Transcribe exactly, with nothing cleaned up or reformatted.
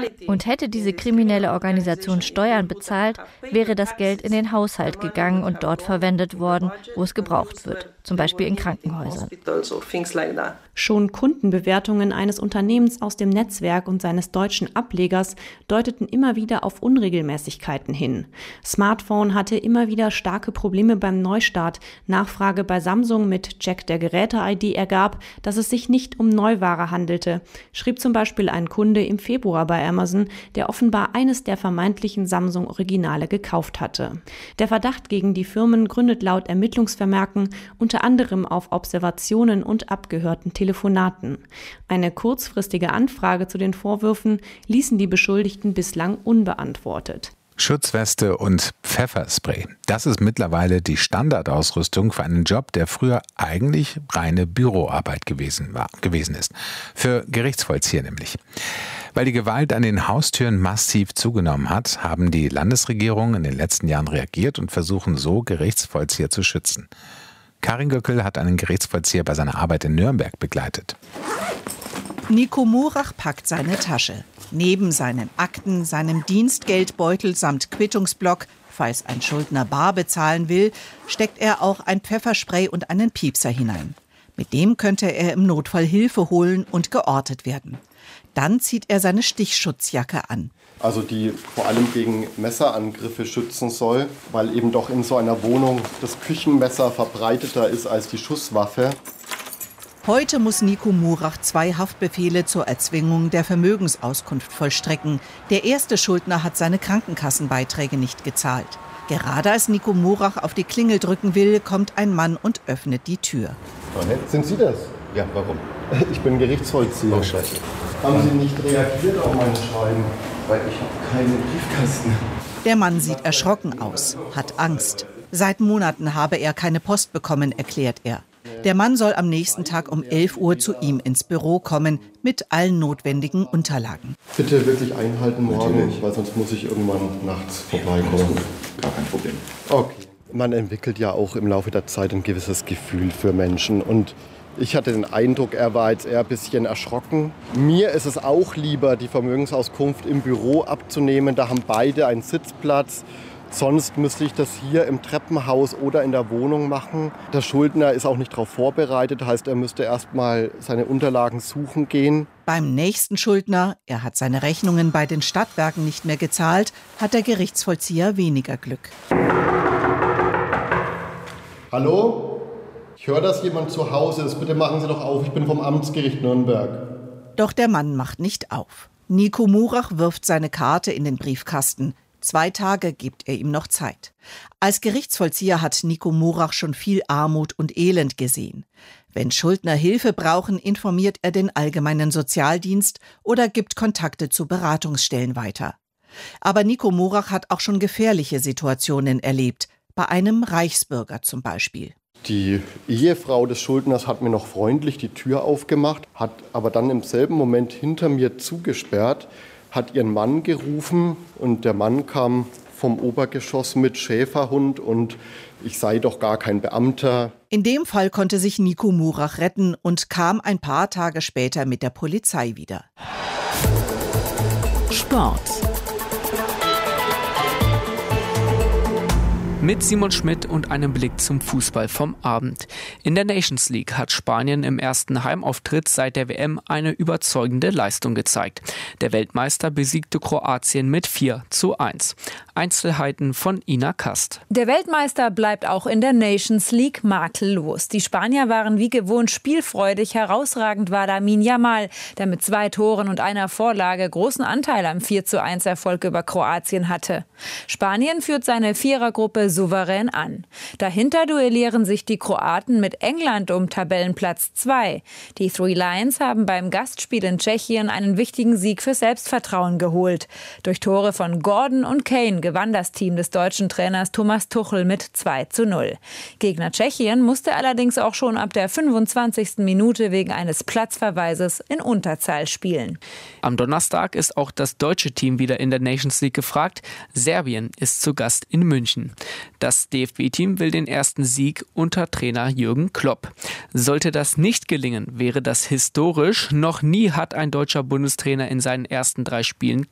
Und hätte diese kriminelle Organisation Steuern bezahlt, wäre das Geld in den Haushalt gegangen und dort verwendet worden, wo es gebraucht wird, zum Beispiel in Krankenhäusern. Schon Kundenbewertungen eines Unternehmens aus dem Netzwerk und seines deutschen Ablegers deuteten immer wieder auf Unregelmäßigkeiten hin. Smartphone hatte immer wieder starke Probleme beim Neustart. Nachfrage bei Samsung mit Check der Geräte-I D ergab, dass es sich nicht um Neuware handelte, schrieb zum Beispiel ein Kunde im Februar bei Amazon, der offenbar eines der vermeintlichen Samsung-Originale gekauft hatte. Der Verdacht gegen die Firmen gründet laut Ermittlungsvermerken unter anderem auf Observationen und abgehörten Telefonaten. Eine kurzfristige Anfrage zu den Vorwürfen ließen die Beschuldigten bislang unbeantwortet. Schutzweste und Pfefferspray. Das ist mittlerweile die Standardausrüstung für einen Job, der früher eigentlich reine Büroarbeit gewesen war, gewesen ist. Für Gerichtsvollzieher nämlich. Weil die Gewalt an den Haustüren massiv zugenommen hat, haben die Landesregierungen in den letzten Jahren reagiert und versuchen so, Gerichtsvollzieher zu schützen. Karin Göckel hat einen Gerichtsvollzieher bei seiner Arbeit in Nürnberg begleitet. Nico Murach packt seine Tasche. Neben seinen Akten, seinem Dienstgeldbeutel samt Quittungsblock, falls ein Schuldner bar bezahlen will, steckt er auch ein Pfefferspray und einen Piepser hinein. Mit dem könnte er im Notfall Hilfe holen und geortet werden. Dann zieht er seine Stichschutzjacke an. Also die vor allem gegen Messerangriffe schützen soll, weil eben doch in so einer Wohnung das Küchenmesser verbreiteter ist als die Schusswaffe. Heute muss Nico Murach zwei Haftbefehle zur Erzwingung der Vermögensauskunft vollstrecken. Der erste Schuldner hat seine Krankenkassenbeiträge nicht gezahlt. Gerade als Nico Murach auf die Klingel drücken will, kommt ein Mann und öffnet die Tür. Sind Sie das? Ja, warum? Ich bin Gerichtsvollzieher. Oh, scheiße. Haben Sie nicht reagiert auf mein Schreiben? Weil ich habe keinen Briefkasten. Der Mann sieht erschrocken aus, hat Angst. Seit Monaten habe er keine Post bekommen, erklärt er. Der Mann soll am nächsten Tag um elf Uhr zu ihm ins Büro kommen, mit allen notwendigen Unterlagen. Bitte wirklich einhalten morgen, Natürlich. weil sonst muss ich irgendwann nachts vorbeikommen. Gar kein Problem. Okay. Man entwickelt ja auch im Laufe der Zeit ein gewisses Gefühl für Menschen. Und ich hatte den Eindruck, er war jetzt eher ein bisschen erschrocken. Mir ist es auch lieber, die Vermögensauskunft im Büro abzunehmen. Da haben beide einen Sitzplatz. Sonst müsste ich das hier im Treppenhaus oder in der Wohnung machen. Der Schuldner ist auch nicht darauf vorbereitet, heißt, er müsste erst mal seine Unterlagen suchen gehen. Beim nächsten Schuldner, er hat seine Rechnungen bei den Stadtwerken nicht mehr gezahlt, hat der Gerichtsvollzieher weniger Glück. Hallo? Ich höre, dass jemand zu Hause ist. Bitte machen Sie doch auf, ich bin vom Amtsgericht Nürnberg. Doch der Mann macht nicht auf. Nico Murach wirft seine Karte in den Briefkasten. Zwei Tage gibt er ihm noch Zeit. Als Gerichtsvollzieher hat Nico Murach schon viel Armut und Elend gesehen. Wenn Schuldner Hilfe brauchen, informiert er den allgemeinen Sozialdienst oder gibt Kontakte zu Beratungsstellen weiter. Aber Nico Murach hat auch schon gefährliche Situationen erlebt, bei einem Reichsbürger zum Beispiel. Die Ehefrau des Schuldners hat mir noch freundlich die Tür aufgemacht, hat aber dann im selben Moment hinter mir zugesperrt, hat ihren Mann gerufen und der Mann kam vom Obergeschoss mit Schäferhund und ich sei doch gar kein Beamter. In dem Fall konnte sich Nico Murach retten und kam ein paar Tage später mit der Polizei wieder. Sport. Mit Simon Schmidt und einem Blick zum Fußball vom Abend. In der Nations League hat Spanien im ersten Heimauftritt seit der W M eine überzeugende Leistung gezeigt. Der Weltmeister besiegte Kroatien mit vier zu eins. Einzelheiten von Ina Kast. Der Weltmeister bleibt auch in der Nations League makellos. Die Spanier waren wie gewohnt spielfreudig. Herausragend war Lamine Yamal, der mit zwei Toren und einer Vorlage großen Anteil am vier zu eins Erfolg über Kroatien hatte. Spanien führt seine Vierergruppe souverän an. Dahinter duellieren sich die Kroaten mit England um Tabellenplatz zwei. Die Three Lions haben beim Gastspiel in Tschechien einen wichtigen Sieg für Selbstvertrauen geholt. Durch Tore von Gordon und Kane gewann das Team des deutschen Trainers Thomas Tuchel mit zwei zu null. Gegner Tschechien musste allerdings auch schon ab der fünfundzwanzigsten Minute wegen eines Platzverweises in Unterzahl spielen. Am Donnerstag ist auch das deutsche Team wieder in der Nations League gefragt. Serbien ist zu Gast in München. Das D F B-Team will den ersten Sieg unter Trainer Jürgen Klopp. Sollte das nicht gelingen, wäre das historisch. Noch nie hat ein deutscher Bundestrainer in seinen ersten drei Spielen